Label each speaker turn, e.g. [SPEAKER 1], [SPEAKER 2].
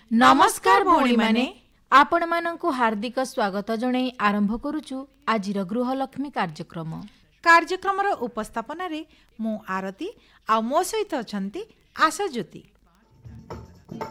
[SPEAKER 1] नमस्कार भौणी माने आपण मानंकु हार्दिक स्वागत जणाई आरंभ करूछु आजिर गृहलक्ष्मी कार्यक्रम
[SPEAKER 2] उपस्थापन रे मु आरती आ मो सहित अछंती आशा ज्योति।